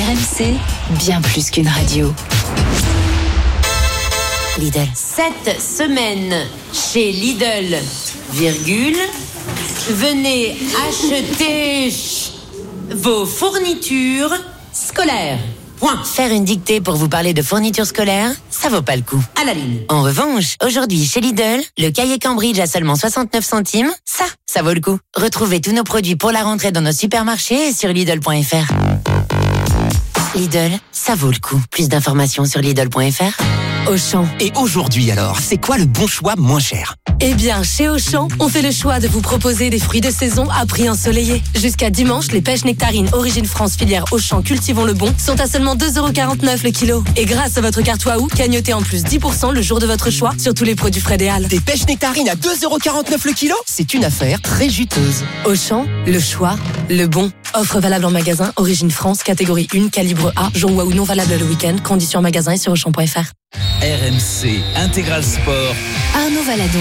RMC, bien plus qu'une radio. Lidl. Cette semaine, chez Lidl, venez acheter vos fournitures scolaires. Point. Faire une dictée pour vous parler de fournitures scolaires, ça vaut pas le coup. À la ligne. En revanche, aujourd'hui chez Lidl, le cahier Cambridge à seulement 69 centimes, ça vaut le coup. Retrouvez tous nos produits pour la rentrée dans nos supermarchés et sur Lidl.fr. Lidl, ça vaut le coup. Plus d'informations sur Lidl.fr. Auchan. Et aujourd'hui alors, c'est quoi le bon choix moins cher ? Eh bien, chez Auchan, on fait le choix de vous proposer des fruits de saison à prix ensoleillé. Jusqu'à dimanche, les pêches nectarines Origine France filière Auchan Cultivons le Bon sont à seulement 2,49€ le kilo. Et grâce à votre carte Waouh, gagnotez en plus 10% le jour de votre choix sur tous les produits frais des Halles. Des pêches nectarines à 2,49€ le kilo ? C'est une affaire très juteuse. Auchan, le choix, le bon. Offre valable en magasin, Origine France, catégorie 1, calibre A, jour Waouh non valable le week-end, conditions en magasin et sur Auchan.fr. RMC Intégral Sport. Arnaud Valadon.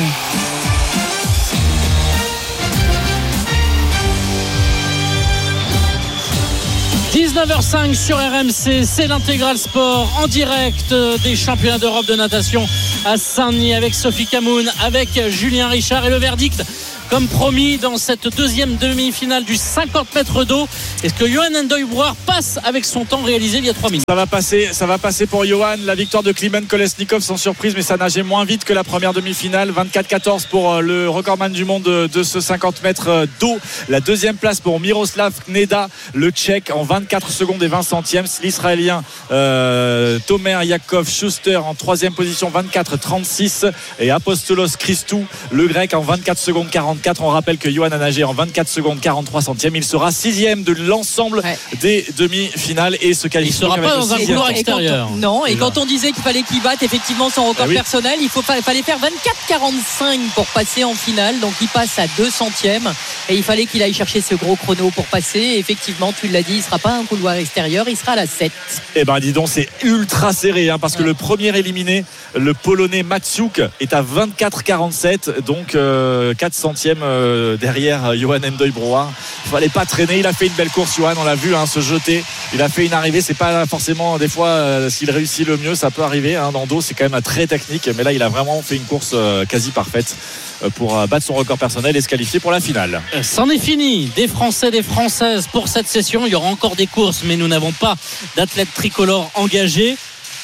– 19h05 sur RMC, c'est l'Intégral Sport en direct des championnats d'Europe de natation à Saint-Denis avec Sophie Camoun, avec Julien Richard et le verdict comme promis dans cette deuxième demi-finale du 50 mètres d'eau. Est-ce que Yoann Ndoi-Brouard passe avec son temps réalisé il y a 3 minutes? Ça va passer pour Yoann. La victoire de Klimen Kolesnikov sans surprise, mais ça nageait moins vite que la première demi-finale. 24-14 pour le recordman du monde de ce 50 mètres d'eau. La deuxième place pour Miroslav Gneda, le Tchèque, en 24 secondes et 20 centièmes. L'Israélien Tomer Yakov Schuster en troisième position, 24-36. Et Apostolos Christou, le Grec, en 24 secondes 44. On rappelle que Yoann a nagé en 24 secondes 43 centièmes. Il sera 6e de l'ensemble des demi-finales et se qualifie. Il ne sera pas dans un couloir extérieur. Quand on disait qu'il fallait qu'il batte effectivement son record personnel, il fallait faire 24-45 pour passer en finale. Donc il passe à 2 centièmes et il fallait qu'il aille chercher ce gros chrono pour passer. Et effectivement, tu l'as dit, il ne sera pas un couloir extérieur, il sera à la 7. Eh ben dis donc, c'est ultra serré parce que le premier éliminé, le Polonais Matsiuk, est à 24-47, donc 4 centièmes derrière Yoann Ndoi-Brouard. Il fallait pas traîner, il a fait une belle course Yoann, on l'a vu se jeter, il a fait une arrivée, c'est pas forcément des fois s'il réussit le mieux, ça peut arriver dans le dos, c'est quand même très technique, mais là il a vraiment fait une course quasi parfaite pour battre son record personnel et se qualifier pour la finale. C'en est fini des Français, des Françaises pour cette session. Il y aura encore des courses, mais nous n'avons pas d'athlètes tricolores engagés.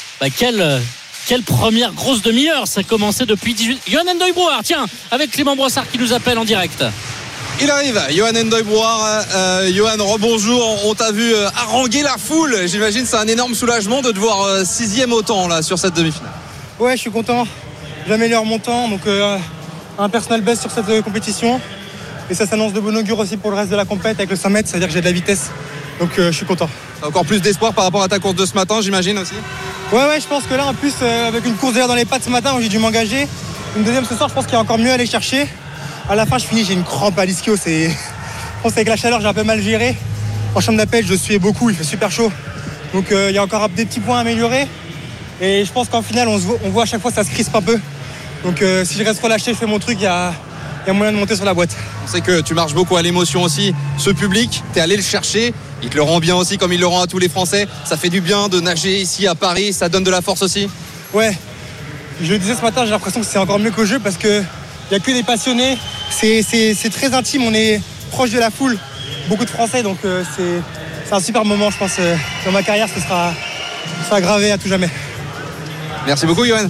Quelle première grosse demi-heure, ça a commencé depuis 18. Yoann Ndoi-Brouard, tiens, avec Clément Brossard qui nous appelle en direct. Il arrive, Yoann Ndoi-Brouard. Yoann, rebonjour. On t'a vu haranguer la foule. J'imagine c'est un énorme soulagement de te voir 6e au temps là, sur cette demi-finale. Ouais, je suis content. J'améliore mon temps. Donc un personnel best sur cette compétition. Et ça s'annonce de bon augure aussi pour le reste de la compète avec le 100 mètres. C'est-à-dire que j'ai de la vitesse. Donc je suis content. Encore plus d'espoir par rapport à ta course de ce matin, j'imagine aussi. Ouais, je pense que là, en plus, avec une course derrière dans les pattes ce matin, j'ai dû m'engager. Une deuxième ce soir, je pense qu'il y a encore mieux à aller chercher. À la fin, je finis, j'ai une crampe à l'ischio. Je pense qu'avec la chaleur, j'ai un peu mal géré. En chambre d'appel, je suais beaucoup, il fait super chaud. Donc il y a encore des petits points à améliorer. Et je pense qu'en finale, on voit à chaque fois ça se crispe un peu. Donc si je reste relâché, je fais mon truc, il y a moyen de monter sur la boîte. On sait que tu marches beaucoup à l'émotion aussi. Ce public, t'es allé le chercher. Il te le rend bien aussi, comme il le rend à tous les Français. Ça fait du bien de nager ici à Paris. Ça donne de la force aussi. Ouais. Je le disais ce matin, j'ai l'impression que c'est encore mieux qu'au jeu parce qu'il n'y a que des passionnés. C'est très intime. On est proche de la foule. Beaucoup de Français. Donc c'est un super moment, je pense. Dans ma carrière, ce sera gravé à tout jamais. Merci beaucoup, Yoann.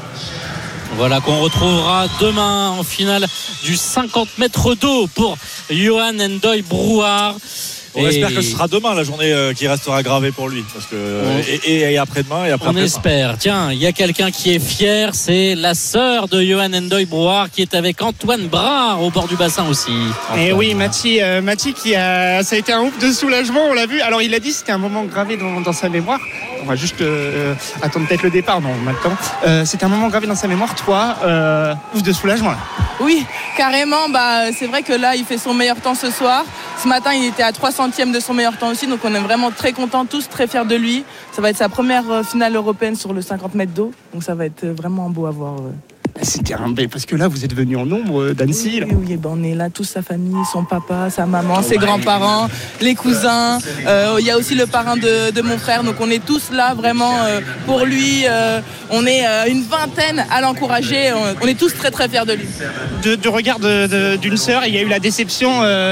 Voilà qu'on retrouvera demain en finale du 50 mètres d'eau pour Yoann Ndoi-Brouard. On espère que ce sera demain la journée qui restera gravée pour lui parce que et après-demain et après-demain. On espère. Tiens, il y a quelqu'un qui est fier, c'est la sœur de Yoann Ndoi-Brouard qui est avec Antoine Brard au bord du bassin aussi. Et oui, Mathis ça a été un ouf de soulagement, on l'a vu. Alors il a dit c'était un moment gravé dans sa mémoire. On va juste attendre peut-être le départ, non, on a le temps. C'était un moment gravé dans sa mémoire, toi, ouf de soulagement là. Oui, carrément, c'est vrai que là il fait son meilleur temps ce soir. Ce matin il était à 3 centièmes de son meilleur temps aussi, donc on est vraiment très contents, tous très fiers de lui. Ça va être sa première finale européenne sur le 50 mètres d'eau, donc ça va être vraiment beau à voir C'était parce que là, vous êtes venus en nombre d'Annecy. Oui, on est là, toute sa famille, son papa, sa maman, ses grands-parents, les cousins. Il y a aussi le parrain de mon frère. Donc on est tous là vraiment pour lui. On est une vingtaine à l'encourager. On est tous très très fiers de lui. Du regard d'une sœur, il y a eu la déception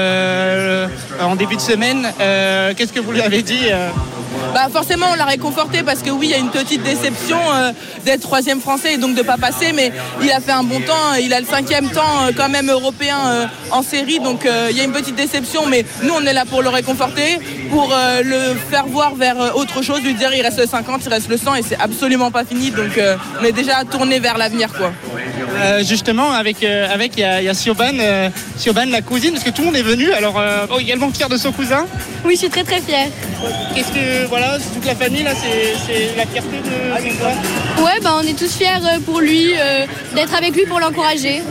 en début de semaine. Qu'est-ce que vous lui avez dit Forcément, on l'a réconforté parce que oui, il y a une petite déception d'être 3e français et donc de ne pas passer. Mais il a fait un bon temps. Il a le 5e temps quand même européen en série. Donc il y a une petite déception. Mais nous, on est là pour le réconforter, pour le faire voir vers autre chose, lui dire il reste le 50, il reste le 100 et c'est absolument pas fini. Donc on est déjà tourné vers l'avenir, quoi. Justement, avec il y a Siobhan, la cousine, parce que tout le monde est venu. Alors également fier de son cousin. Oui, je suis très très fière. Qu'est-ce que c'est toute la famille là, c'est la fierté de son quoi? Ouais, on est tous fiers pour lui, d'être avec lui pour l'encourager.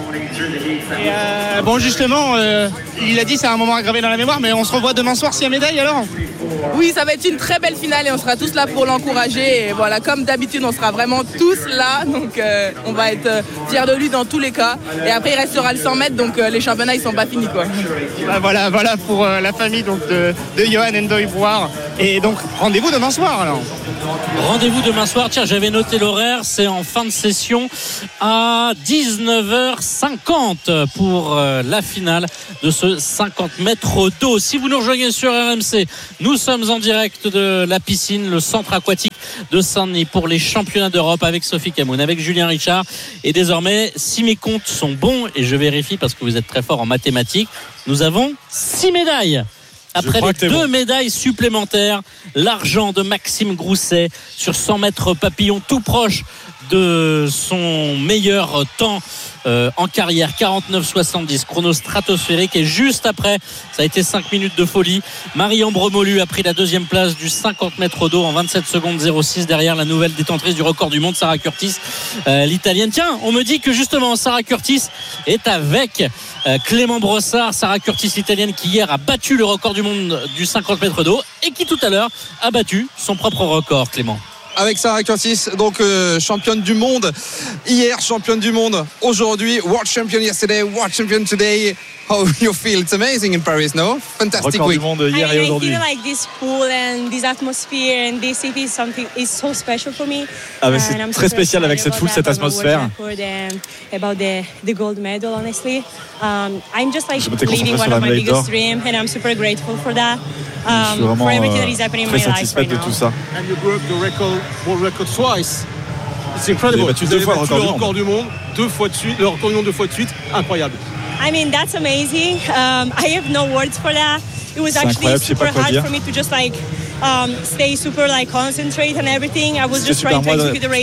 Et justement, il a dit c'est un moment à graver dans la mémoire, mais on se revoit demain soir s'il y a médaille alors. Oui, ça va être une très belle finale et on sera tous là pour l'encourager. Et voilà, comme d'habitude, on sera vraiment tous là. Donc on va être fiers de lui dans tous les cas. Et après, il restera le 100 mètres, donc les championnats, ils sont pas finis, quoi. Voilà pour la famille donc, de Yoann Ndoye-Brouard. Et donc, rendez-vous demain soir alors. Rendez-vous demain soir. Tiens, j'avais noté l'horaire. C'est en fin de session à 19h50 pour la finale de ce 50 mètres d'eau. Si vous nous rejoignez sur RMC, nous sommes en direct de la piscine, le centre aquatique de Saint-Denis pour les championnats d'Europe avec Sophie Camoun, avec Julien Richard. Et désormais, si mes comptes sont bons, et je vérifie parce que vous êtes très fort en mathématiques, nous avons 6 médailles. Après les 2 médailles supplémentaires, l'argent de Maxime Grousset sur 100 mètres papillon, tout proche de son meilleur temps en carrière, 49,70, chrono stratosphérique. Et juste après, ça a été 5 minutes de folie, Marie-Ambre Bremolu a pris la 2e place du 50 mètres d'eau en 27 secondes 06, derrière la nouvelle détentrice du record du monde, Sarah Curtis, l'italienne. Tiens, on me dit que justement Sarah Curtis est avec Clément Brossard. Sarah Curtis, l'italienne, qui hier a battu le record du monde du 50 mètres d'eau et qui tout à l'heure a battu son propre record, Clément. Avec Sarah Curtis, donc championne du monde hier, championne du monde aujourd'hui, world champion yesterday, world champion today. How you feel? It's amazing in Paris, no? Fantastic record week. Du monde hier et aujourd'hui. I feel like this pool and this atmosphere and this city is so special for me. C'est très spécial avec cette foule, cette atmosphère. About the gold medal, honestly. I'm just like living one of my biggest dreams and I'm super grateful for that. Je suis vraiment for everything that is happening in my life satisfaite de tout ça. And you broke the world record twice. It's incredible. Vous avez battu 2 fois le record du monde. 2 fois de suite, le record du monde 2 fois de suite, incroyable. I mean, that's amazing. I have no words for that. It was actually super hard for me to just stay super concentrate on everything. I was just trying to execute the race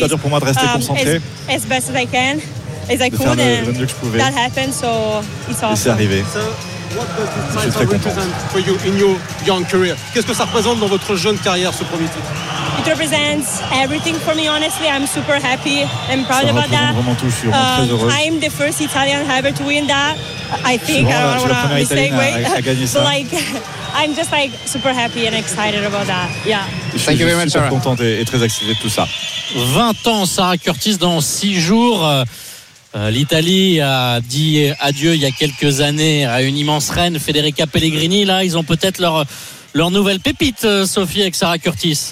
as best as I can, as I could, and that happened. So it's awesome. Et c'est arrivé. What does this title represent for you in your young career? Qu'est-ce que ça représente dans votre jeune carrière, ce premier titre? It represents everything for me, honestly. I'm super happy and proud about that. I'm the first Italian ever to win that. I think I don't want to mistake, but I'm just super happy and excited about that. Yeah. Thank you very much, Sarah. Contente et très excitée de tout ça. 20 ans, Sarah Curtis, dans 6 jours. L'Italie a dit adieu il y a quelques années à une immense reine, Federica Pellegrini. Là, ils ont peut-être leur nouvelle pépite, Sophie, avec Sarah Curtis.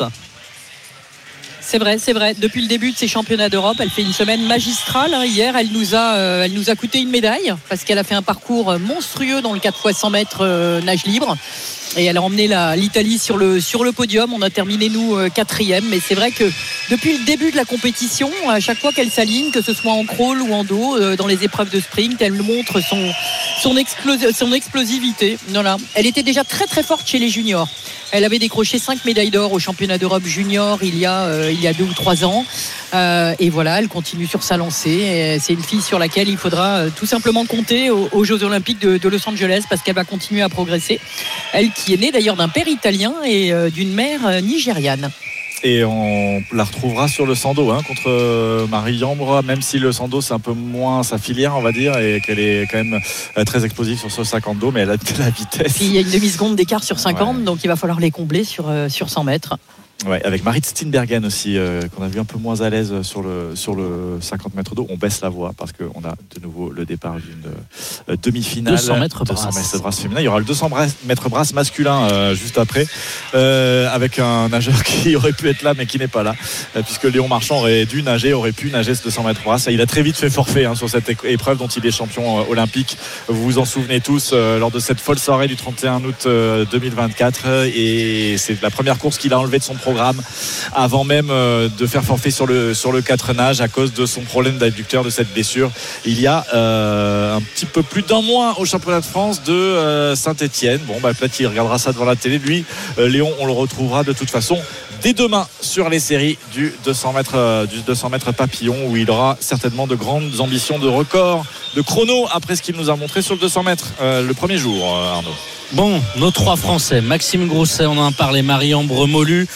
C'est vrai. Depuis le début de ces championnats d'Europe, elle fait une semaine magistrale. Hier, elle nous a coûté une médaille parce qu'elle a fait un parcours monstrueux dans le 4x100 mètres nage libre. Et elle a emmené l'Italie sur le podium. On a terminé, nous, 4e. Mais c'est vrai que depuis le début de la compétition, à chaque fois qu'elle s'aligne, que ce soit en crawl ou en dos, dans les épreuves de sprint, elle montre son explosivité. Voilà. Elle était déjà très très forte chez les juniors. Elle avait décroché 5 médailles d'or au championnat d'Europe junior il y a 2 ou 3 ans. Et voilà, elle continue sur sa lancée. Et c'est une fille sur laquelle il faudra tout simplement compter aux Jeux Olympiques de Los Angeles parce qu'elle va continuer à progresser. Elle qui est née d'ailleurs d'un père italien et d'une mère nigériane. Et on la retrouvera sur le sando contre Marie-Ambre, même si le sando c'est un peu moins sa filière, on va dire, et qu'elle est quand même très explosive sur ce 50 dos, mais elle a de la vitesse. Puis il y a une demi-seconde d'écart sur 50, donc il va falloir les combler sur 100 mètres. Ouais, avec Marit Steenbergen aussi, qu'on a vu un peu moins à l'aise sur le 50 mètres d'eau. On baisse la voix parce qu'on a de nouveau le départ d'une demi-finale. 200 mètres brasse féminin. Il y aura le 200 mètres brasse masculin juste après, avec un nageur qui aurait pu être là mais qui n'est pas là, puisque Léon Marchand aurait pu nager ce 200 mètres brasse. Il a très vite fait forfait sur cette épreuve dont il est champion olympique. Vous vous en souvenez tous, lors de cette folle soirée du 31 août 2024, et c'est la première course qu'il a enlevée de son programme avant même de faire forfait sur le 4 nages à cause de son problème d'adducteur, de cette blessure. Il y a un petit peu plus d'un mois au championnat de France de Saint-Etienne. Peut-être qu'il regardera ça devant la télé. Lui, Léon, on le retrouvera de toute façon dès demain sur les séries du 200 mètres papillon, où il aura certainement de grandes ambitions de record de chrono après ce qu'il nous a montré sur le 200 mètres le premier jour, Arnaud. Bon, nos 3 Français, Maxime Grousset, on en a parlé, Marie-Ambre Molu.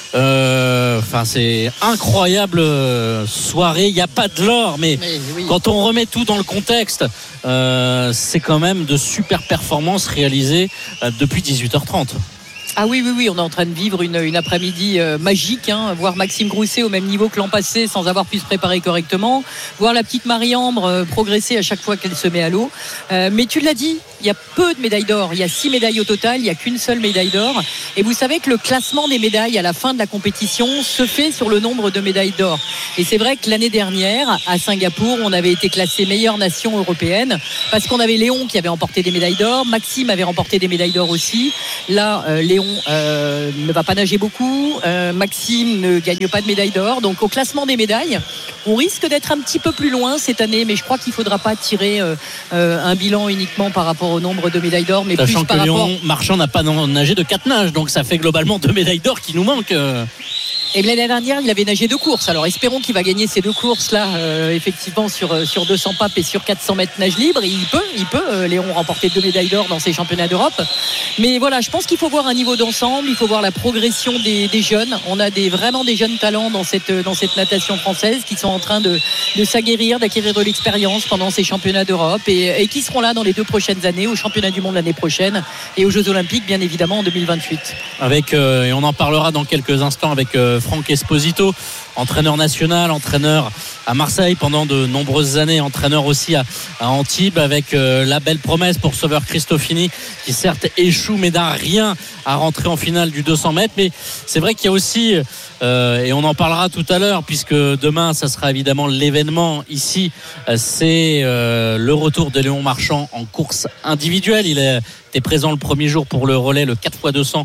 C'est incroyable soirée. Il n'y a pas de l'or, mais oui. Quand on remet tout dans le contexte, c'est quand même de super performances réalisées depuis 18h30. Ah oui, on est en train de vivre une après-midi magique, voir Maxime Grousset au même niveau que l'an passé sans avoir pu se préparer correctement, voir la petite Marie-Ambre progresser à chaque fois qu'elle se met à l'eau. Mais tu l'as dit, il y a peu de médailles d'or, il y a 6 médailles au total, il n'y a qu'une seule médaille d'or. Et vous savez que le classement des médailles à la fin de la compétition se fait sur le nombre de médailles d'or. Et c'est vrai que l'année dernière, à Singapour, on avait été classé meilleure nation européenne parce qu'on avait Léon qui avait remporté des médailles d'or, Maxime avait remporté des médailles d'or aussi. Là, Léon ne va pas nager beaucoup, Maxime ne gagne pas de médaille d'or, donc au classement des médailles on risque d'être un petit peu plus loin cette année, mais je crois qu'il ne faudra pas tirer un bilan uniquement par rapport au nombre de médailles d'or, mais sachant plus par que rapport... Léon Marchand n'a pas nagé de 4 nages, donc ça fait globalement 2 médailles d'or qui nous manquent. Et l'année dernière, il avait nagé 2 courses. Alors espérons qu'il va gagner ces 2 courses-là, effectivement, sur 200 papes et sur 400 mètres nage libre. Il peut, Léon, remporter 2 médailles d'or dans ses championnats d'Europe. Mais voilà, je pense qu'il faut voir un niveau d'ensemble, il faut voir la progression des jeunes. On a vraiment des jeunes talents dans cette natation française qui sont en train de s'aguerrir, d'acquérir de l'expérience pendant ces championnats d'Europe et qui seront là dans les 2 prochaines années, aux championnats du monde l'année prochaine et aux Jeux Olympiques, bien évidemment, en 2028. Et on en parlera dans quelques instants avec Franck Esposito, entraîneur national, entraîneur à Marseille pendant de nombreuses années, entraîneur aussi à Antibes, avec la belle promesse pour Sauveur Cristofini qui certes échoue mais n'a rien à rentrer en finale du 200 mètres. Mais c'est vrai qu'il y a aussi et on en parlera tout à l'heure puisque demain ça sera évidemment l'événement ici, c'est le retour de Léon Marchand en course individuelle. Il était présent le premier jour pour le relais, le 4x200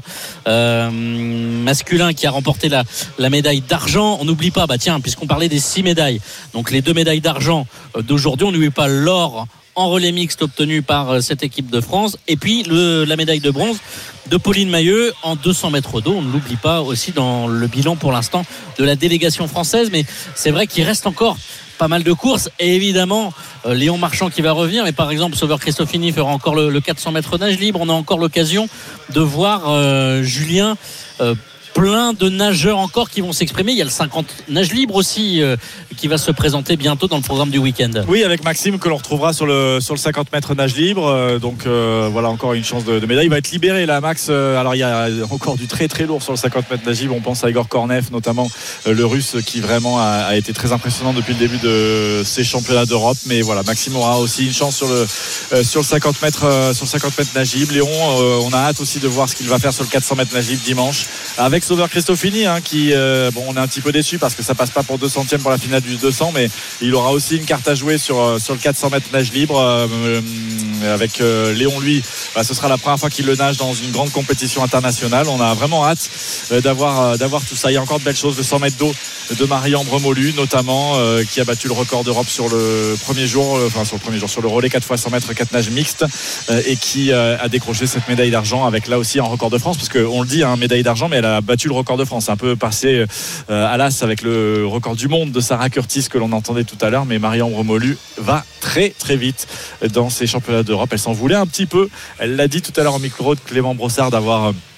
masculin, qui a remporté la médaille d'argent. On n'oublie pas, puisqu'on parlait des 6 médailles, donc les 2 médailles d'argent d'aujourd'hui, on n'oublie pas l'or en relais mixte obtenu par cette équipe de France, et puis la médaille de bronze de Pauline Mailleux en 200 mètres d'eau. On ne l'oublie pas aussi dans le bilan pour l'instant de la délégation française, mais c'est vrai qu'il reste encore pas mal de courses et évidemment Léon Marchand qui va revenir, mais par exemple Sauveur Cristofini fera encore le 400 mètres nage libre. On a encore l'occasion de voir Julien, plein de nageurs encore qui vont s'exprimer. Il y a le 50 nage libre aussi qui va se présenter bientôt dans le programme du week-end. Oui, avec Maxime que l'on retrouvera sur le 50 mètres nage libre. Donc voilà, encore une chance de médaille. Il va être libéré là, Max. Alors il y a encore du très très lourd sur le 50 mètres nage libre. On pense à Igor Kornev notamment, le russe qui vraiment a été très impressionnant depuis le début de ces championnats d'Europe. Mais voilà, Maxime aura aussi une chance sur le 50 mètres nage libre. Léon, on a hâte aussi de voir ce qu'il va faire sur le 400 mètres nage libre dimanche avec Sauveur Cristofini, qui on est un petit peu déçu parce que ça passe pas pour 200e pour la finale du 200, mais il aura aussi une carte à jouer sur le 400 mètres nage libre avec Léon. Lui, ce sera la première fois qu'il le nage dans une grande compétition internationale. On a vraiment hâte d'avoir tout ça. Il y a encore de belles choses. Le 100 mètres d'eau de Marie-Ambre Molu notamment, qui a battu le record d'Europe sur le premier jour, sur le relais 4x100 mètres 4 nages mixte, et qui a décroché cette médaille d'argent avec là aussi un record de France, parce qu'on le dit, médaille d'argent, mais elle a battu le record de France, un peu passé à l'as avec le record du monde de Sarah Curtis que l'on entendait tout à l'heure. Mais Marie-Ambre Molu va très très vite dans ces championnats d'Europe. Elle s'en voulait un petit peu, elle l'a dit tout à l'heure au micro de Clément Brossard, d'avoir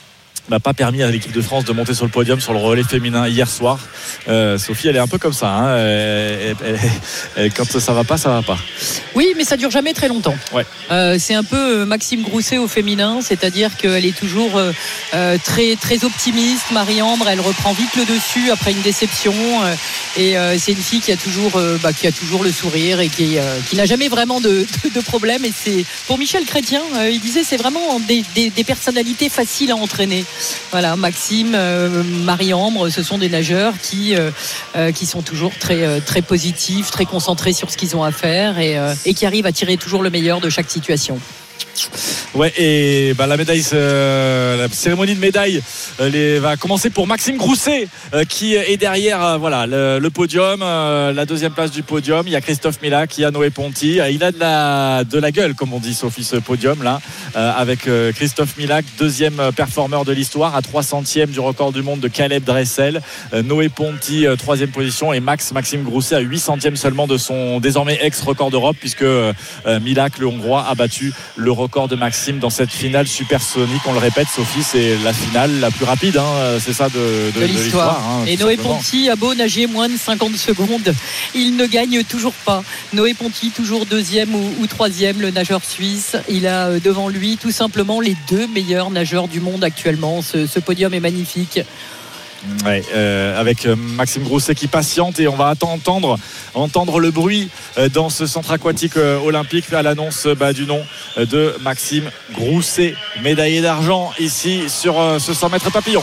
n'a pas permis à l'équipe de France de monter sur le podium sur le relais féminin hier soir. Sophie, elle est un peu comme ça, hein. Quand ça va pas, ça va pas. Oui, mais ça dure jamais très longtemps. Ouais. C'est un peu Maxime Grousset au féminin, c'est-à-dire qu'elle est toujours très, très optimiste. Marie-Ambre, elle reprend vite le dessus après une déception, et c'est une fille qui a toujours le sourire et qui n'a jamais vraiment de problème. Et c'est pour Michel Chrétien, il disait c'est vraiment des personnalités faciles à entraîner. Voilà, Maxime, Marie-Ambre, ce sont des nageurs qui sont toujours très, très positifs, très concentrés sur ce qu'ils ont à faire et qui arrivent à tirer toujours le meilleur de chaque situation. Ouais, et la médaille, la cérémonie de médaille va commencer pour Maxime Grousset qui est derrière le podium, la deuxième place du podium. Il y a Christophe Milak, il y a Noé Ponty. Il a de la gueule, comme on dit, Sophie, ce podium là, avec Christophe Milak, deuxième performeur de l'histoire, à 300e du record du monde de Caleb Dressel. Noé Ponty, troisième position, et Maxime Grousset à 800e seulement de son désormais ex-record d'Europe, puisque Milak, le Hongrois, a battu le record de Maxime dans cette finale supersonique. On le répète, Sophie, c'est la finale la plus rapide, hein, c'est ça de l'histoire. Hein, et Noé Ponty a beau nager moins de 50 secondes, il ne gagne toujours pas. Noé Ponty, toujours deuxième ou troisième, le nageur suisse. Il a devant lui tout simplement les deux meilleurs nageurs du monde actuellement. Ce podium est magnifique. Ouais, avec Maxime Grousset qui patiente, et on va entendre le bruit dans ce centre aquatique olympique à l'annonce du nom de Maxime Grousset, médaillé d'argent ici sur ce 100 mètres papillon.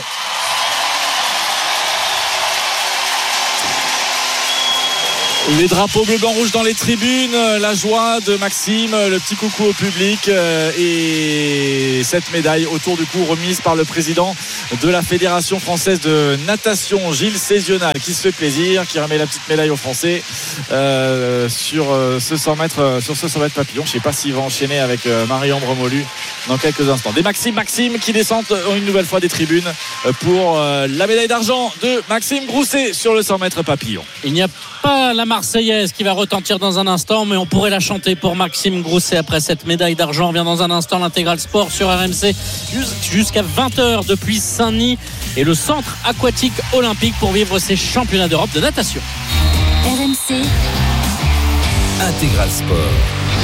Les drapeaux bleu, blanc, rouge dans les tribunes, la joie de Maxime, le petit coucou au public, et cette médaille autour du cou remise par le président de la Fédération française de natation, Gilles Cézional, qui se fait plaisir, qui remet la petite médaille aux Français sur ce 100 mètres papillon. Je ne sais pas s'il va enchaîner avec Marie-Ambre Molu dans quelques instants. Des Maxime qui descendent une nouvelle fois des tribunes pour la médaille d'argent de Maxime Grousset sur le 100 mètres papillon. Il n'y a pas la Marseillaise qui va retentir dans un instant, mais on pourrait la chanter pour Maxime Grousset après cette médaille d'argent. On vient dans un instant l'intégral sport sur RMC jusqu'à 20h depuis Saint-Denis et le centre aquatique olympique pour vivre ces championnats d'Europe de natation. RMC Intégral sport.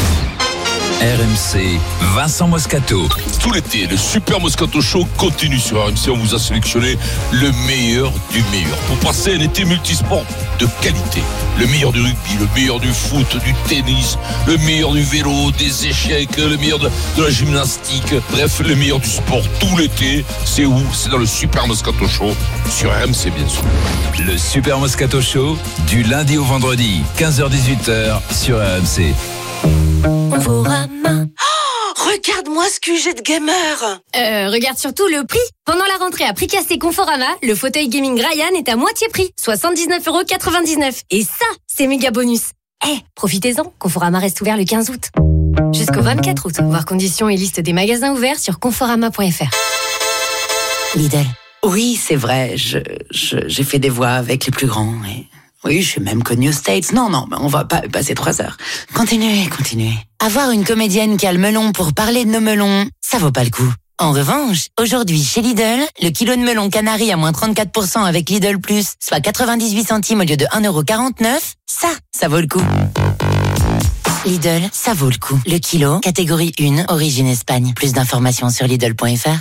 RMC, Vincent Moscato. Tout l'été, le Super Moscato Show continue sur RMC. On vous a sélectionné le meilleur du meilleur pour passer un été multisport de qualité. Le meilleur du rugby, le meilleur du foot, du tennis, le meilleur du vélo, des échecs, le meilleur de la gymnastique. Bref, le meilleur du sport tout l'été. C'est où? C'est dans le Super Moscato Show sur RMC, bien sûr. Le Super Moscato Show, du lundi au vendredi, 15h-18h sur RMC. Conforama. Oh, regarde-moi ce QG de gamer. Regarde surtout le prix. Pendant la rentrée à prix cassé Conforama, le fauteuil gaming Ryan est à moitié prix, 79,99€. Et ça, c'est méga bonus. Profitez-en, Conforama reste ouvert le 15 août. Jusqu'au 24 août. Voir conditions et liste des magasins ouverts sur conforama.fr. Lidl. Oui, c'est vrai, j'ai fait des voix avec les plus grands et... Oui, je suis même connue aux States. Non, mais on va pas passer 3 heures. Continuez. Avoir une comédienne qui a le melon pour parler de nos melons, ça vaut pas le coup. En revanche, aujourd'hui, chez Lidl, le kilo de melon Canary à moins 34% avec Lidl Plus, soit 98 centimes au lieu de 1,49€, ça vaut le coup. Lidl, ça vaut le coup. Le kilo, catégorie 1, origine Espagne. Plus d'informations sur Lidl.fr.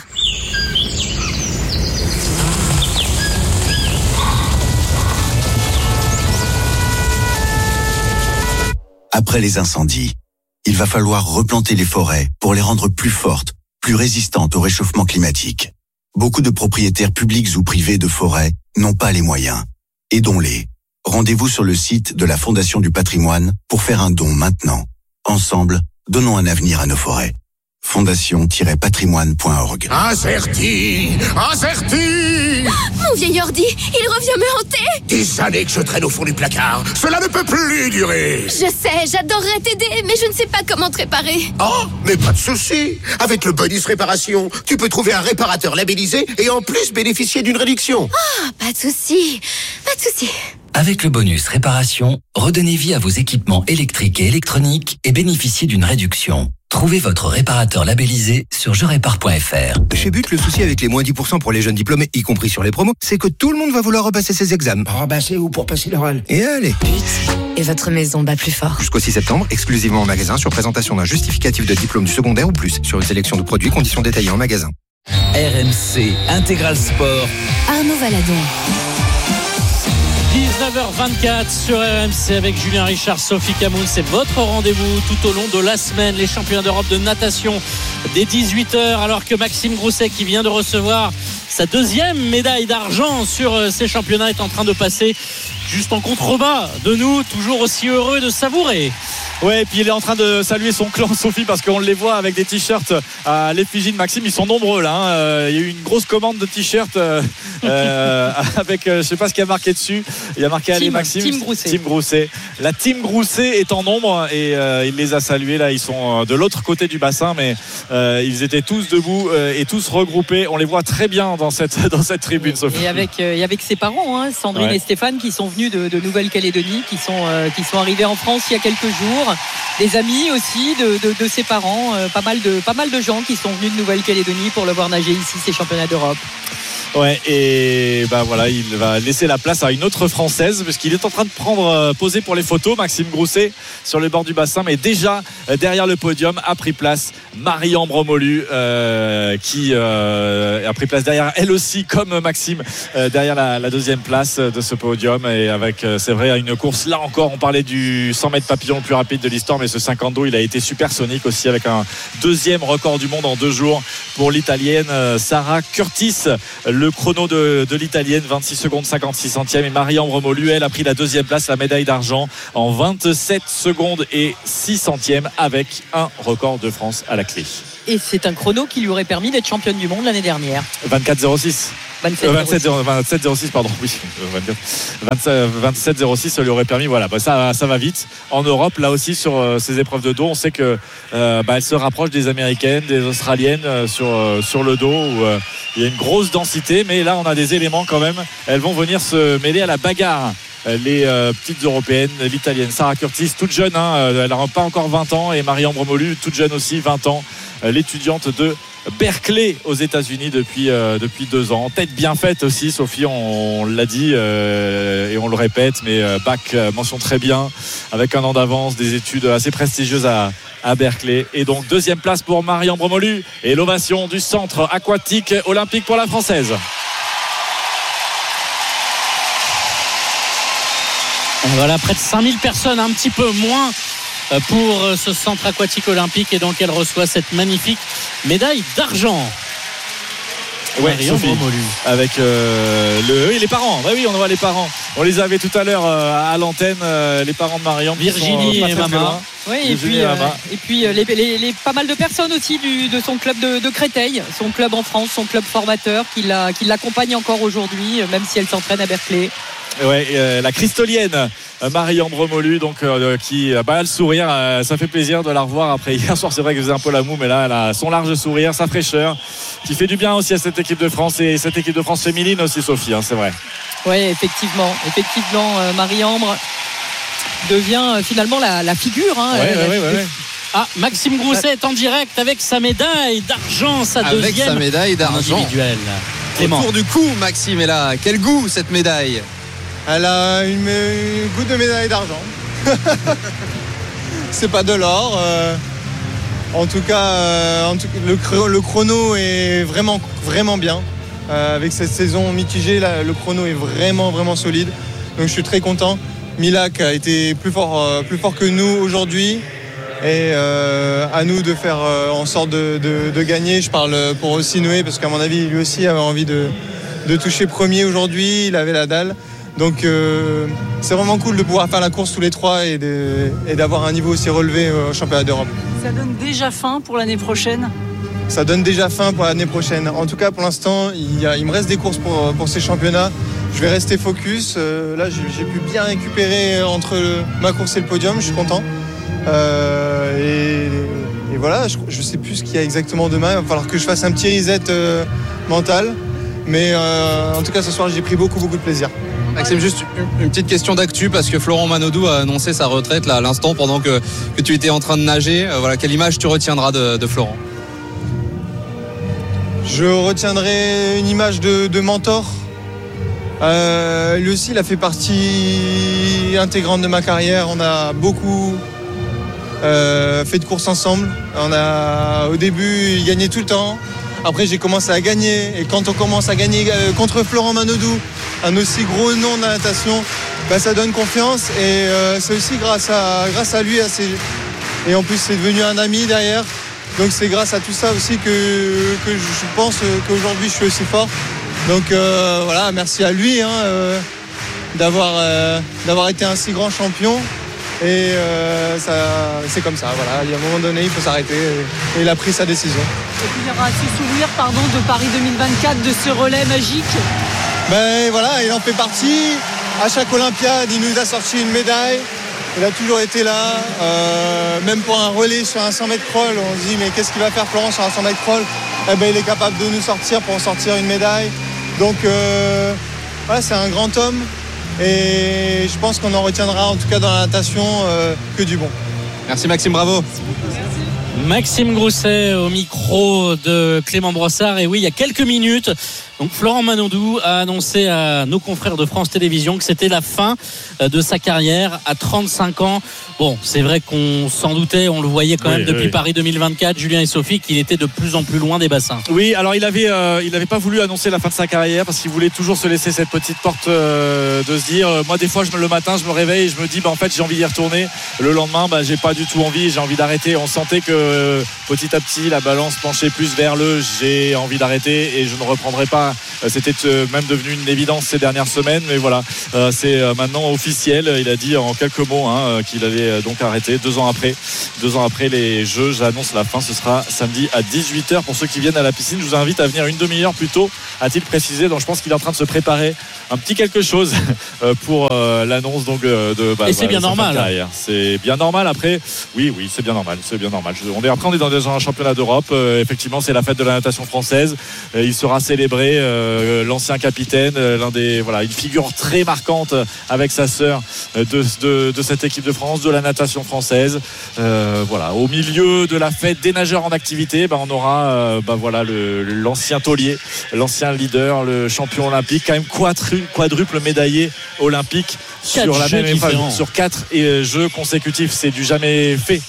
Après les incendies, il va falloir replanter les forêts pour les rendre plus fortes, plus résistantes au réchauffement climatique. Beaucoup de propriétaires publics ou privés de forêts n'ont pas les moyens. Aidons-les. Rendez-vous sur le site de la Fondation du Patrimoine pour faire un don maintenant. Ensemble, donnons un avenir à nos forêts. fondation-patrimoine.org. Incerti. Mon vieil ordi, il revient me hanter. Des années que je traîne au fond du placard. Cela ne peut plus durer. Je sais, j'adorerais t'aider, mais je ne sais pas comment te réparer. Oh, mais pas de souci. Avec le bonus réparation, tu peux trouver un réparateur labellisé et en plus bénéficier d'une réduction. Pas de souci. Avec le bonus réparation, redonnez vie à vos équipements électriques et électroniques et bénéficiez d'une réduction. Trouvez votre réparateur labellisé sur jerépare.fr. Chez But, le souci avec les moins 10% pour les jeunes diplômés, y compris sur les promos, c'est que tout le monde va vouloir repasser ses examens. Repasser ou pour passer l'oral. Et allez. But. Et votre maison bat plus fort. Jusqu'au 6 septembre, exclusivement en magasin, sur présentation d'un justificatif de diplôme du secondaire ou plus. Sur une sélection de produits, conditions détaillées en magasin. RMC Intégral Sport. Arnaud Valadon. 19h24 sur RMC avec Julien Richard, Sophie Camoun. C'est votre rendez-vous tout au long de la semaine. Les championnats d'Europe de natation dès 18h, alors que Maxime Grousset, qui vient de recevoir sa deuxième médaille d'argent sur ces championnats, est en train de passer juste en contrebas de nous, toujours aussi heureux de savourer. Ouais, et puis il est en train de saluer son clan, Sophie, parce qu'on les voit avec des t-shirts à l'effigie de Maxime. Ils sont nombreux là. Il y a eu une grosse commande de t-shirts avec, je sais pas ce qu'il y a marqué dessus. Il y a marqué allez Maxime. Team Grousset. La team Grousset est en nombre et il les a salués. Là, ils sont de l'autre côté du bassin, mais ils étaient tous debout et tous regroupés. On les voit très bien dans cette tribune, Sophie. Et avec ses parents, hein, Sandrine et Stéphane, qui sont venus de Nouvelle-Calédonie, qui sont arrivés en France il y a quelques jours. Des amis aussi de ses parents, pas mal de gens qui sont venus de Nouvelle-Calédonie pour le voir nager ici, ces championnats d'Europe. Ouais, et bah voilà, il va laisser la place à une autre Française puisqu'il est en train de poser pour les photos. Maxime Grousset sur le bord du bassin, mais déjà derrière le podium a pris place Marie-Ambre Molu qui a pris place derrière elle aussi, comme Maxime, derrière la deuxième place de ce podium. Et avec, c'est vrai, une course là encore, on parlait du 100 mètres papillon le plus rapide de l'histoire, mais ce 50 d'eau, il a été supersonique aussi, avec un deuxième record du monde en 2 jours pour l'italienne Sarah Curtis. Le chrono de l'italienne, 26 secondes 56 centièmes, et Marie-Ambre Molu, elle a pris la deuxième place, la médaille d'argent, en 27 secondes et 6 centièmes, avec un record de France à la clé. Et c'est un chrono qui lui aurait permis d'être championne du monde l'année dernière. 24,06. 27,06 pardon, oui. 27,06, ça lui aurait permis, voilà, ça va vite. En Europe, là aussi, sur ces épreuves de dos, on sait que elle se rapproche des Américaines, des Australiennes sur le dos, où il y a une grosse densité, mais là on a des éléments quand même. Elles vont venir se mêler à la bagarre, les petites européennes. L'italienne Sarah Curtis, toute jeune, elle n'a pas encore 20 ans, et Marie-Ambre Molu, toute jeune aussi, 20 ans, l'étudiante de Berkeley aux États-Unis depuis 2 ans. Tête bien faite aussi, Sophie, on l'a dit et on le répète, mais bac mention très bien, avec un an d'avance, des études assez prestigieuses à Berkeley. Et donc deuxième place pour Marie-Ambre Molu, et l'ovation du centre aquatique olympique pour la Française. Voilà, près de 5000 personnes, un petit peu moins pour ce centre aquatique olympique, et donc elle reçoit cette magnifique médaille d'argent. Ouais, Sophie, avec et les parents. Bah oui, on voit les parents. On les avait tout à l'heure à l'antenne, les parents de Marion, Virginie et Mama. Oui, et puis les pas mal de personnes aussi de son club de Créteil, son club en France, son club formateur, qui l'accompagne encore aujourd'hui, même si elle s'entraîne à Berkeley. Ouais, la cristolienne Marie-Ambre Molu, donc qui a le sourire, ça fait plaisir de la revoir après hier soir. C'est vrai qu'elle faisait un peu la moue, mais là elle a son large sourire, sa fraîcheur, qui fait du bien aussi à cette équipe de France, et cette équipe de France féminine aussi, Sophie, c'est vrai. Oui, effectivement, Marie-Ambre devient finalement la figure. Ah, Maxime Grousset est en direct avec sa médaille d'argent, avec sa médaille d'argent individuelle. Autour du cou, Maxime est là. Quel goût cette médaille? Elle a une goût de médaille d'argent. C'est pas de l'or. En tout cas, le chrono est vraiment, vraiment bien. Avec cette saison mitigée, là, le chrono est vraiment, vraiment solide. Donc je suis très content. Milak a été plus fort que nous aujourd'hui. Et à nous de faire en sorte de gagner. Je parle pour aussi Noé, parce qu'à mon avis, lui aussi avait envie de toucher premier aujourd'hui. Il avait la dalle. Donc c'est vraiment cool de pouvoir faire la course tous les trois et d'avoir un niveau aussi relevé au championnat d'Europe. Ça donne déjà fin pour l'année prochaine? Ça donne déjà fin pour l'année prochaine. En tout cas, pour l'instant, il me reste des courses pour ces championnats. Je vais rester focus. Là, j'ai pu bien récupérer entre ma course et le podium. Je suis content. Et voilà, je sais plus ce qu'il y a exactement demain. Il va falloir que je fasse un petit reset mental. Mais en tout cas, ce soir, j'ai pris beaucoup de plaisir. Maxime, juste une petite question d'actu parce que Florent Manodou a annoncé sa retraite là, à l'instant pendant que tu étais en train de nager. Voilà, quelle image tu retiendras de Florent? Je retiendrai une image de mentor. Lui aussi, il a fait partie intégrante de ma carrière. On a beaucoup fait de courses ensemble. Au début, il gagnait tout le temps. Après, j'ai commencé à gagner. Et quand on commence à gagner contre Florent Manodou, un aussi gros nom de la natation, ça donne confiance. Et c'est aussi grâce à lui. Et en plus, c'est devenu un ami derrière. Donc c'est grâce à tout ça aussi que je pense qu'aujourd'hui, je suis aussi fort. Donc voilà, merci à lui d'avoir été un si grand champion. Et c'est comme ça, voilà. Il y a un moment donné, il faut s'arrêter. Et il a pris sa décision. Et puis il y aura ce souvenir de Paris 2024, de ce relais magique. Voilà, il en fait partie. À chaque Olympiade, il nous a sorti une médaille. Il a toujours été là. Même pour un relais sur un 100 mètres crawl, on se dit mais qu'est-ce qu'il va faire Florent sur un 100 mètres crawl? Il est capable de nous sortir pour en sortir une médaille. Donc voilà, c'est un grand homme. Et je pense qu'on en retiendra en tout cas dans la natation que du bon. Merci Maxime, bravo. Maxime Grousset au micro de Clément Brossard. Et oui, il y a quelques minutes, donc Florent Manodou a annoncé à nos confrères de France Télévisions que c'était la fin de sa carrière à 35 ans. Bon, c'est vrai qu'on s'en doutait, on le voyait quand même depuis Paris 2024, Julien et Sophie, qu'il était de plus en plus loin des bassins. Oui, alors il avait pas voulu annoncer la fin de sa carrière parce qu'il voulait toujours se laisser cette petite porte de se dire, moi des fois le matin je me réveille et je me dis en fait j'ai envie d'y retourner. Le lendemain j'ai pas du tout envie, j'ai envie d'arrêter. On sentait que petit à petit la balance penchait plus vers j'ai envie d'arrêter et je ne reprendrai pas. C'était même devenu une évidence ces dernières semaines, mais voilà, c'est maintenant officiel. Il a dit en quelques mots qu'il allait donc arrêter 2 ans après les Jeux. J'annonce la fin, ce sera samedi à 18h pour ceux qui viennent à la piscine. Je vous invite à venir une demi-heure plus tôt, a-t-il précisé. Donc je pense qu'il est en train de se préparer un petit quelque chose pour l'annonce donc et c'est bien normal. C'est bien normal. Après, oui, c'est bien normal. On est dans un championnat d'Europe. Effectivement, c'est la fête de la natation française. Il sera célébré. L'ancien capitaine, une figure très marquante avec sa sœur de cette équipe de France, de la natation française. Au milieu de la fête des nageurs en activité, on aura l'ancien taulier, l'ancien leader, le champion olympique, quand même quadruple médaillé olympique sur la même épreuve, sur 4 jeux consécutifs. C'est du jamais fait.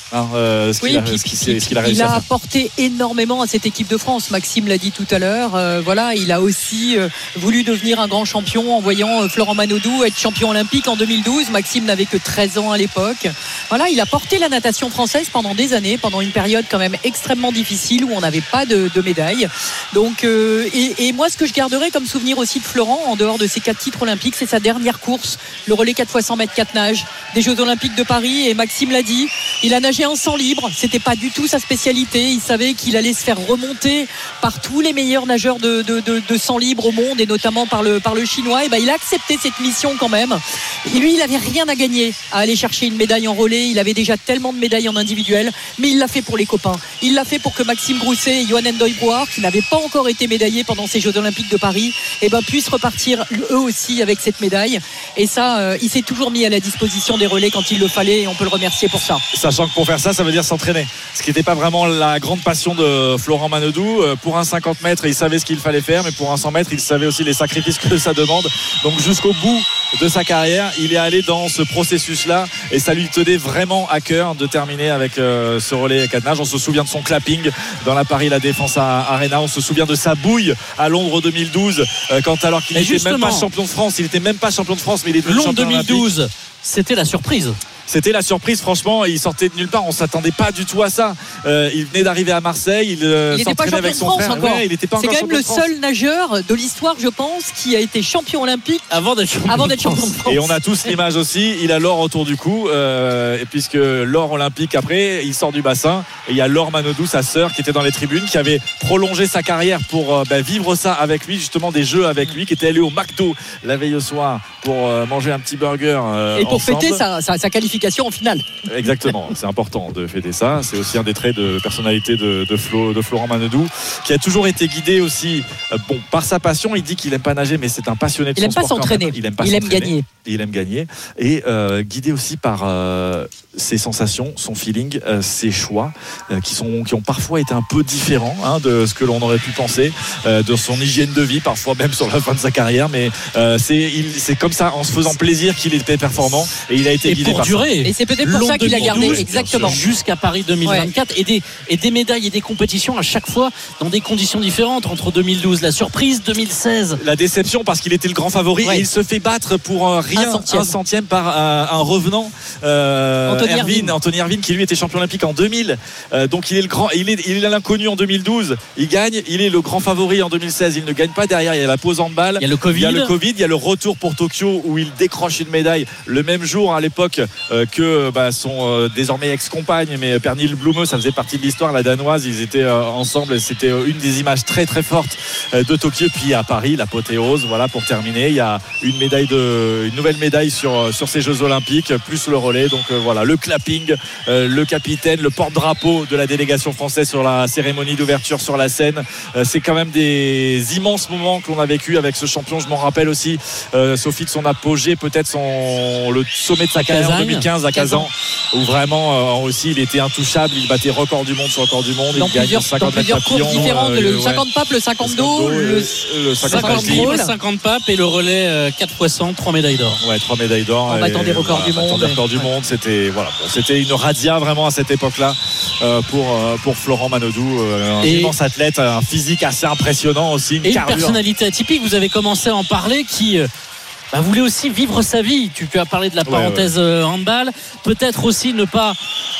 Il a apporté énormément à cette équipe de France. Maxime l'a dit tout à l'heure. Il a aussi voulu devenir un grand champion en voyant Florent Manodou être champion olympique en 2012. Maxime n'avait que 13 ans à l'époque. Il a porté la natation française pendant des années, pendant une période quand même extrêmement difficile où on n'avait pas de médaille. Donc, et moi, ce que je garderai comme souvenir aussi de Florent, en dehors de ses 4 titres olympiques, c'est sa dernière course, le relais 4 x 100 mètres 4 nages des Jeux Olympiques de Paris. Et Maxime l'a dit, il a nagé en 100 libre. C'était pas du tout sa spécialité. Il savait qu'il allait se faire remonter par tous les meilleurs nageurs de 100 libre au monde et notamment par le chinois. Et il a accepté cette mission quand même. Et lui, il avait rien à gagner à aller chercher une médaille en relais. Il avait déjà tellement de médailles en individuel, mais il l'a fait pour les copains. Il l'a fait pour que Maxime Grousset et Johan Ndoye-Brouard, qui n'avaient pas encore été médaillés pendant ces Jeux Olympiques de Paris, puissent repartir eux aussi avec cette médaille. Et ça, il s'est toujours mis à la disposition des relais quand il le fallait et on peut le remercier pour ça. Sachant que pour faire ça veut dire s'entraîner. Ce qui n'était pas vraiment la grande passion de Florent Manodou. Pour un 50 mètres, il savait ce qu'il fallait faire, mais pour un 100 mètres, il savait aussi les sacrifices que ça demande. Donc jusqu'au bout de sa carrière, il est allé dans ce processus-là et ça lui tenait vraiment à cœur de terminer avec ce relais 4 nages. On se souvient de son clapping dans la Paris La Défense Arena. On se souvient de sa bouille à Londres 2012 alors qu'il n'était même pas champion de France. Il n'était même pas champion de France, mais il était Londres 2012. C'était la surprise. C'était la surprise, franchement. Il sortait de nulle part. On s'attendait pas du tout à ça. Il venait d'arriver à Marseille. Il n'était pas champion de France encore. C'est quand même le seul nageur de l'histoire, je pense, qui a été champion olympique avant d'être champion de France. Et on a tous l'image aussi. Il a l'or autour du cou, et puisque l'or olympique après, il sort du bassin. Et il y a Laure Manodou, sa sœur, qui était dans les tribunes, qui avait prolongé sa carrière pour vivre ça avec lui, justement des Jeux avec lui, qui était allé au McDo la veille au soir pour manger un petit burger. Et pour fêter sa qualification qualification en finale. Exactement, c'est important de fêter ça. C'est aussi un des traits de personnalité de Florent Manodou, qui a toujours été guidé aussi par sa passion. Il dit qu'il n'aime pas nager, mais c'est un passionné de son sport. Il aime gagner. Il aime gagner. Et guidé aussi par ses sensations, son feeling, ses choix, qui ont parfois été un peu différents de ce que l'on aurait pu penser, de son hygiène de vie, parfois même sur la fin de sa carrière. Mais c'est comme ça, en se faisant plaisir, qu'il était performant, et il a été guidé par ça. Et c'est peut-être pour ça qu'il a gardé exactement jusqu'à Paris 2024, et des médailles et des compétitions à chaque fois dans des conditions différentes. Entre 2012, la surprise, 2016 la déception, parce qu'il était le grand favori, et il se fait battre pour rien, un centième par un revenant, Anthony Irvine, qui lui était champion olympique en 2000. Donc il est l'inconnu en 2012, il gagne, il est le grand favori en 2016, il ne gagne pas. Derrière, il y a la pause en balle, il y a le Covid, il y a le retour pour Tokyo, où il décroche une médaille le même jour, à l'époque, que son désormais ex-compagne, mais Pernille Blumeux, ça faisait partie de l'histoire, la danoise. Ils étaient ensemble, c'était une des images très très fortes de Tokyo. Puis à Paris, l'apothéose, voilà, pour terminer, il y a une nouvelle médaille sur ces Jeux Olympiques, plus le relais. Donc voilà, le clapping, le capitaine, le porte-drapeau de la délégation française sur la cérémonie d'ouverture sur la scène. C'est quand même des immenses moments qu'on a vécu avec ce champion. Je m'en rappelle aussi, Sophie, de son apogée, peut-être le sommet de sa carrière en 2015 à Kazan, où vraiment aussi il était intouchable. Il battait record du monde sur record du monde. Dans il gagne 50 mètres papillon, différentes, le 50 papes, le 50 dos, le 50 papes et le relais 4 x 100, 3 médailles d'or. Ouais, 3 médailles d'or. En battant des records du monde. C'était une radia vraiment à cette époque-là pour Florent Manodou, un immense athlète, un physique assez impressionnant aussi, une personnalité atypique. Vous avez commencé à en parler, qui voulait aussi vivre sa vie. Tu as parlé de la parenthèse handball, peut-être aussi ne pas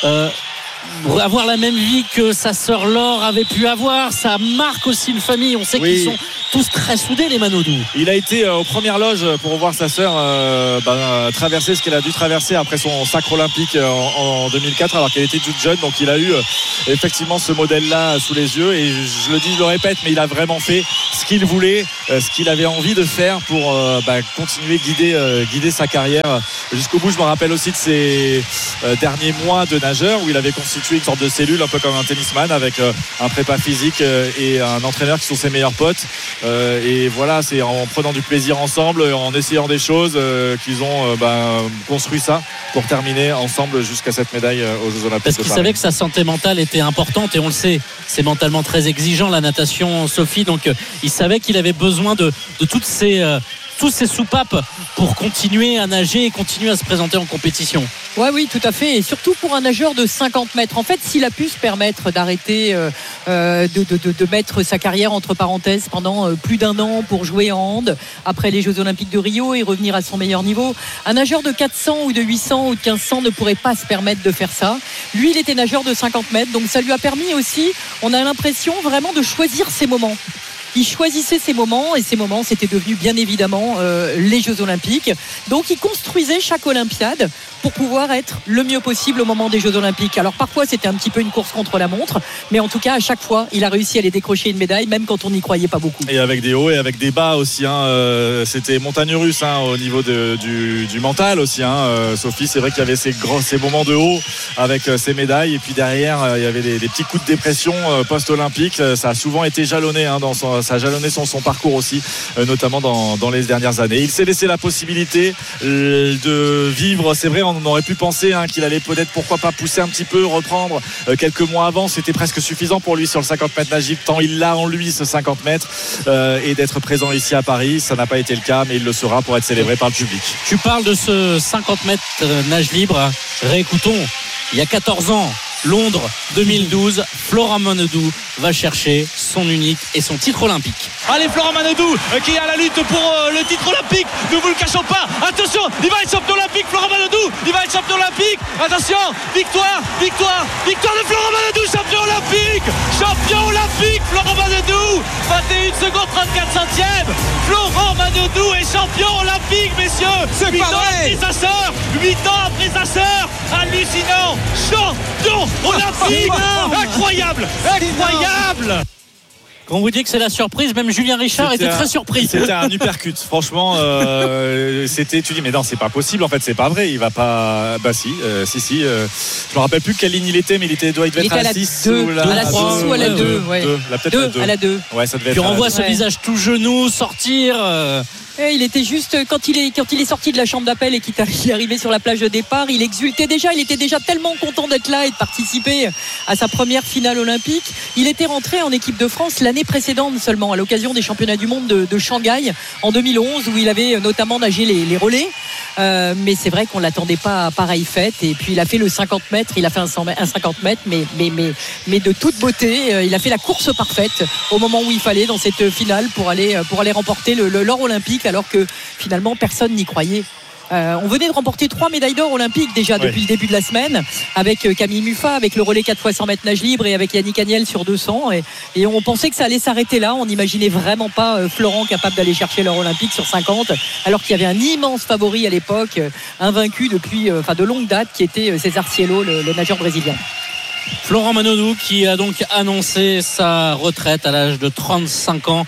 avoir la même vie que sa sœur Laure avait pu avoir. Ça marque aussi une famille. On sait qu'ils sont tous très soudés, les Manodou. Il a été aux premières loges pour voir sa sœur traverser ce qu'elle a dû traverser après son sacre olympique en 2004, alors qu'elle était toute jeune. Donc il a eu effectivement ce modèle-là sous les yeux, et je le dis, je le répète, mais il a vraiment fait ce qu'il voulait, ce qu'il avait envie de faire pour continuer guider sa carrière jusqu'au bout. Je me rappelle aussi de ses derniers mois de nageur, où il avait constitué une sorte de cellule, un peu comme un tennisman, avec un prépa physique et un entraîneur qui sont ses meilleurs potes. Et voilà, c'est en prenant du plaisir ensemble, en essayant des choses, qu'ils ont construit ça pour terminer ensemble jusqu'à cette médaille aux Jeux Olympiques. Parce qu'il savait que sa santé mentale était importante, et on le sait, c'est mentalement très exigeant, la natation, Sophie. Donc il savait qu'il avait besoin de toutes ces soupapes pour continuer à nager et continuer à se présenter en compétition. Oui, tout à fait. Et surtout pour un nageur de 50 mètres. En fait, s'il a pu se permettre d'arrêter, de mettre sa carrière entre parenthèses pendant plus d'un an pour jouer en hand après les Jeux Olympiques de Rio et revenir à son meilleur niveau, un nageur de 400 ou de 800 ou de 1500 ne pourrait pas se permettre de faire ça. Lui, il était nageur de 50 mètres. Donc ça lui a permis aussi, on a l'impression vraiment de choisir ses moments. Il choisissait ses moments, et ces moments, c'était devenu bien évidemment les Jeux Olympiques. Donc il construisait chaque Olympiade pour pouvoir être le mieux possible au moment des Jeux Olympiques. Alors parfois c'était un petit peu une course contre la montre, mais en tout cas à chaque fois il a réussi à aller décrocher une médaille, même quand on n'y croyait pas beaucoup. Et avec des hauts et avec des bas aussi, c'était montagne russe au niveau du mental aussi, Sophie. C'est vrai qu'il y avait ces moments de haut avec ces médailles, et puis derrière il y avait des petits coups de dépression post-olympique. Ça a souvent été jalonné ça a jalonné son parcours aussi, notamment dans les dernières années. Il s'est laissé la possibilité de vivre. C'est vrai, on aurait pu penser qu'il allait peut-être, pourquoi pas, pousser un petit peu, reprendre quelques mois avant. C'était presque suffisant pour lui sur le 50 mètres nage libre, tant il l'a en lui, ce 50 mètres, et d'être présent ici à Paris. Ça n'a pas été le cas, mais il le sera pour être célébré par le public. Tu parles de ce 50 mètres nage libre. Réécoutons, il y a 14 ans, Londres 2012, Florent Manodou va chercher son unique et son titre olympique. Allez, Florent Manodou qui est à la lutte pour le titre olympique, ne vous le cachons pas. Attention, il va être champion olympique, Florent Manodou, il va être champion olympique. Attention, victoire de Florent Manodou, champion olympique, Florent Manodou, 21 secondes 34 centièmes. Florent Manodou est champion olympique, messieurs. C'est 8 ans après sa sœur, 8 ans après sa sœur, hallucinant, champion olympique. Incroyable. Quand vous dites que c'est la surprise, même Julien Richard était très surpris. C'était un uppercut. Franchement, tu dis, mais non, c'est pas possible. En fait, c'est pas vrai. Il va pas. Bah, si. Je me rappelle plus quelle ligne il était, mais il devait être à la 6 ou à la 6 ou à la 2. Peut-être à la 2. Ouais, ça devait être. Puis on voit ce visage tout genou sortir. Il était juste quand il est sorti de la chambre d'appel et qu'il est arrivé sur la plage de départ, il exultait déjà, il était déjà tellement content d'être là et de participer à sa première finale olympique. Il était rentré en équipe de France l'année précédente seulement, à l'occasion des championnats du monde de Shanghai en 2011, où il avait notamment nagé les relais, mais c'est vrai qu'on l'attendait pas à pareille fête. Et puis il a fait le 50 mètres, il a fait un 50 mètres, mais de toute beauté. Il a fait la course parfaite au moment où il fallait dans cette finale pour aller remporter l'or olympique, alors que finalement personne n'y croyait. On venait de remporter 3 médailles d'or olympiques déjà depuis le début de la semaine, avec Camille Muffat, avec le relais 4x100 mètres nage libre, et avec Yannick Agnel sur 200, et on pensait que ça allait s'arrêter là. On n'imaginait vraiment pas Florent capable d'aller chercher l'or olympique sur 50, alors qu'il y avait un immense favori à l'époque, invaincu depuis de longue date, qui était César Cielo, le nageur brésilien. Florent Manodou qui a donc annoncé sa retraite à l'âge de 35 ans.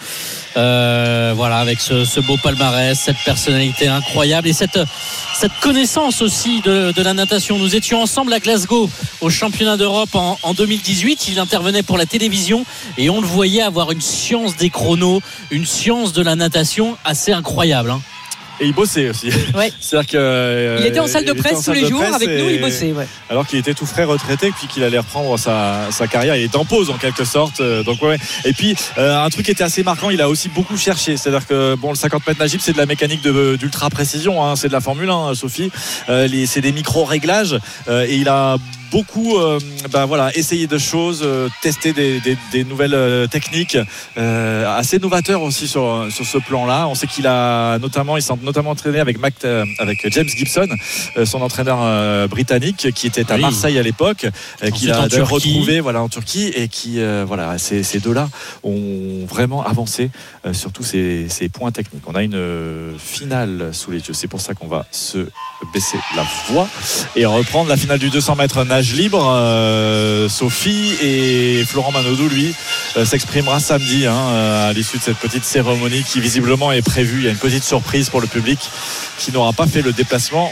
Avec ce beau palmarès, cette personnalité incroyable et cette connaissance aussi de la natation. Nous étions ensemble à Glasgow au championnat d'Europe en 2018. Il intervenait pour la télévision et on le voyait avoir une science des chronos, une science de la natation assez incroyable. Et il bossait aussi. Ouais. C'est-à-dire que il était en salle de presse tous les jours avec nous, il bossait. Ouais. Alors qu'il était tout frais retraité, puis qu'il allait reprendre sa carrière. Il est en pause en quelque sorte. Donc ouais. Et puis un truc qui était assez marquant, il a aussi beaucoup cherché. C'est-à-dire que le 50 mètres nage libre, c'est de la mécanique d'ultra précision. Hein. C'est de la Formule 1, Sophie. C'est des micro réglages et il a beaucoup essayer de choses, tester des nouvelles techniques, assez novateurs aussi sur ce plan-là. On sait qu'il s'est notamment entraîné avec James Gibson, son entraîneur britannique, qui était à Marseille à l'époque, qu'il a retrouvé en Turquie, et qui ces deux-là ont vraiment avancé sur tous ces points techniques. On a une finale sous les yeux, c'est pour ça qu'on va se baisser la voix et reprendre la finale du 200 mètres nage libre. Sophie, et Florent Manodou lui s'exprimera samedi à l'issue de cette petite cérémonie qui visiblement est prévue. Il y a une petite surprise pour le public qui n'aura pas fait le déplacement